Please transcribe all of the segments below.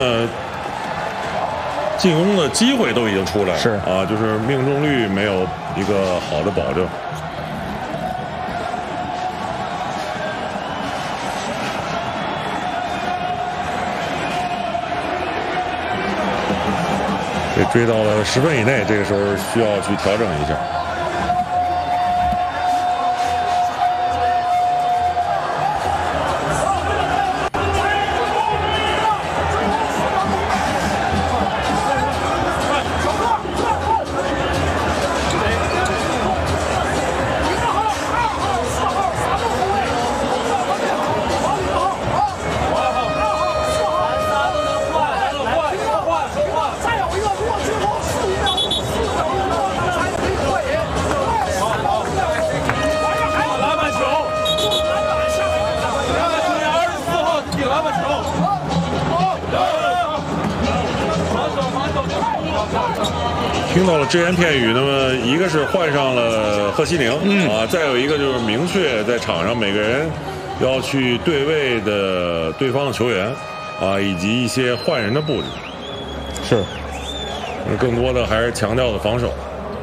进攻的机会都已经出来了， 是啊，就是命中率没有一个好的保证。这追到了10分以内，这个时候需要去调整一下。听到了只言片语，那么一个是换上了贺西宁，再有一个就是明确在场上每个人要去对位的对方的球员，以及一些换人的布置， 是， 更多的还是强调的防守。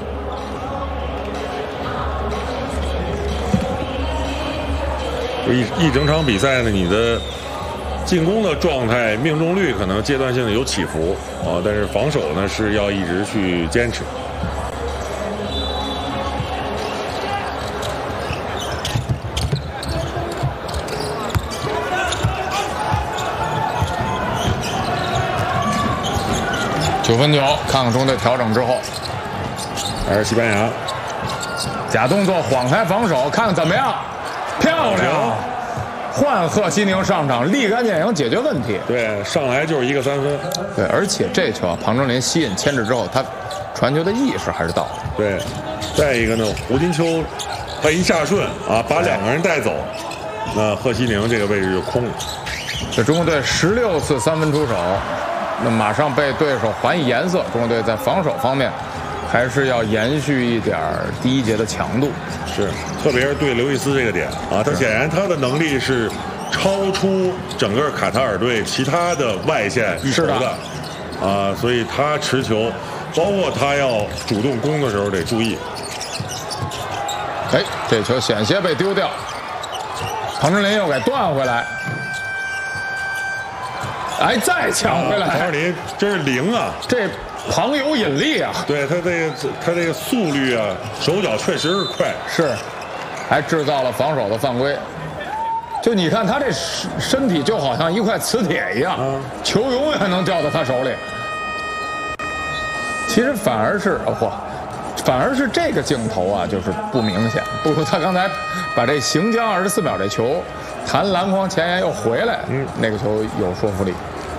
一整场比赛呢，你的进攻的状态、命中率可能阶段性的有起伏但是防守呢是要一直去坚持。 9分球，看看中队调整之后， 还是西班牙假动作晃开防守，看看怎么样？漂亮！换贺西宁上场，立竿见影解决问题。 对，上来就是一个3分。 对，而且这球庞正林吸引牵制之后，他传球的意识还是到了。 对，再一个呢，胡金秋他一下顺把2个人带走，那贺西宁这个位置就空了。 这中国队16次3分出手，那马上被对手还以颜色。中国队在防守方面还是要延续一点第一节的强度。 是，特别是对刘易斯这个点他显然他的能力是超出整个卡塔尔队其他的外线一筹的所以他持球，包括他要主动攻的时候得注意。 哎，这球险些被丢掉，庞正林又给断回来，哎，再抢回来， 庞正林真是灵啊！ 这庞有引力啊！ 对他这个速率手脚确实是快， 是，还制造了防守的犯规。就你看他这身体就好像一块磁铁一样，球永远能掉到他手里。其实反而是这个镜头就是不明显，不如他刚才把这行将24秒这球弹篮筐前沿又回来，那个球有说服力。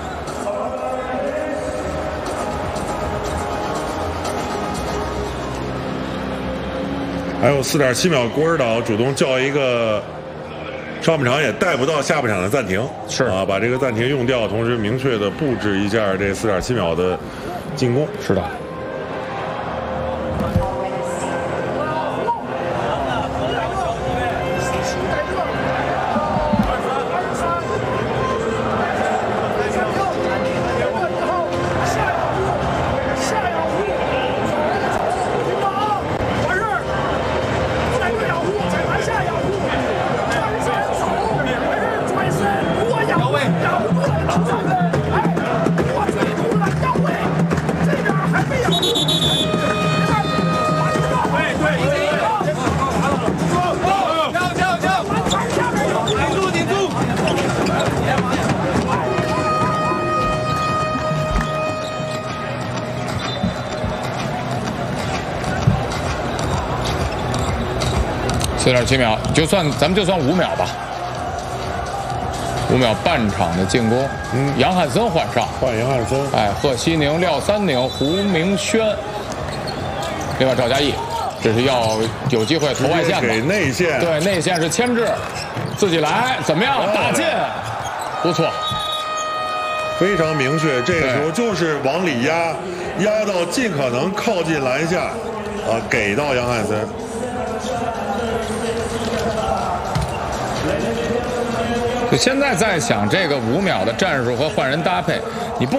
还有4.7秒，古尔岛主动叫一个上半场也带不到下半场的暂停， 是把这个暂停用掉，同时明确的布置一下这4.7秒的进攻。 是的。4.7秒，咱们就算5秒吧，5秒半场的进攻。杨汉森换杨汉森， 贺西宁、廖三宁、胡明轩，另外赵嘉译，这是要有机会投外线的。 给内线， 对，内线是牵制，自己来，怎么样？打进，不错， 非常明确。这个时候就是往里压到尽可能靠近篮下，给到杨汉森。 就现在在想这个5秒的战术和换人搭配，你不